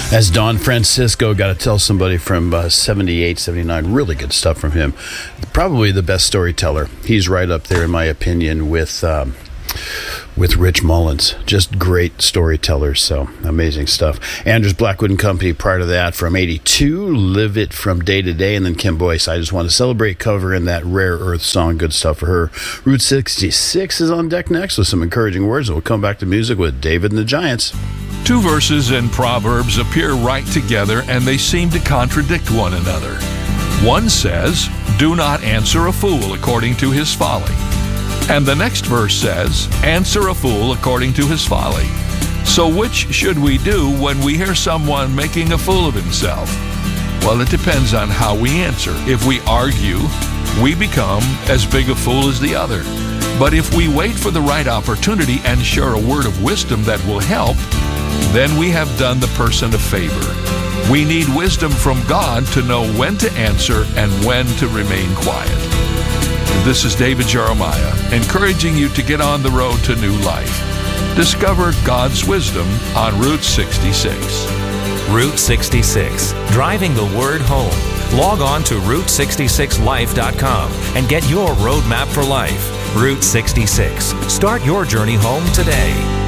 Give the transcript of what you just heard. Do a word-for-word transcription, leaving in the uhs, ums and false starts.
As Don Francisco, got to tell somebody from uh, seventy-eight, seventy-nine, really good stuff from him. Probably the best storyteller. He's right up there, in my opinion, with um, with Rich Mullins. Just great storytellers, so amazing stuff. Andrews Blackwood and Company, prior to that, from eighty-two, Live It From Day to Day, and then Kim Boyce, I Just Want to Celebrate, covering that Rare Earth song. Good stuff for her. Route sixty-six is on deck next with some encouraging words, and we'll come back to music with David and the Giants. Two verses in Proverbs appear right together, and they seem to contradict one another. One says, "Do not answer a fool according to his folly." And the next verse says, "Answer a fool according to his folly." So which should we do when we hear someone making a fool of himself? Well, it depends on how we answer. If we argue, we become as big a fool as the other. But if we wait for the right opportunity and share a word of wisdom that will help, then we have done the person a favor. We need wisdom from God to know when to answer and when to remain quiet. This is David Jeremiah, encouraging you to get on the road to new life. Discover God's wisdom on Route sixty-six. Route sixty-six, driving the word home. Log on to route sixty-six life dot com and get your roadmap for life. Route sixty-six. Start your journey home today.